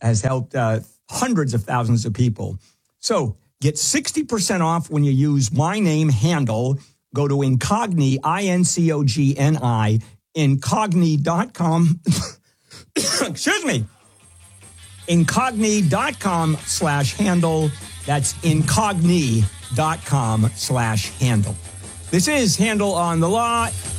has helped hundreds of thousands of people. So get 60% off when you use my name, Handel. Go to Incogni, INCOGNI, Incogni.com. Excuse me. Incogni.com/Handel. That's Incogni.com/Handel. This is Handel on the Law.